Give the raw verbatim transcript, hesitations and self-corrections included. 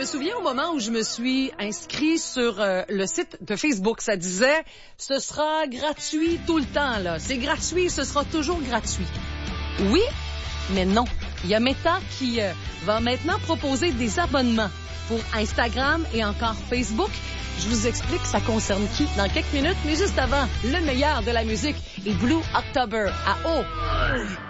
souviens au moment où je me suis inscrit sur euh, le site de Facebook, ça disait « Ce sera gratuit tout le temps, là. C'est gratuit, ce sera toujours gratuit. » Oui, mais non. Il y a Meta qui euh, va maintenant proposer des abonnements pour Instagram et encore Facebook. Je vous explique ça concerne qui dans quelques minutes, mais juste avant, le meilleur de la musique et Blue October à eau.